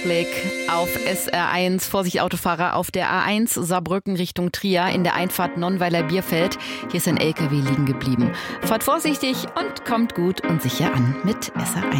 Blick auf SR1. Vorsicht Autofahrer auf der A1 Saarbrücken Richtung Trier in der Einfahrt Nonnweiler-Bierfeld. Hier ist ein LKW liegen geblieben. Fahrt vorsichtig und kommt gut und sicher an mit SR1.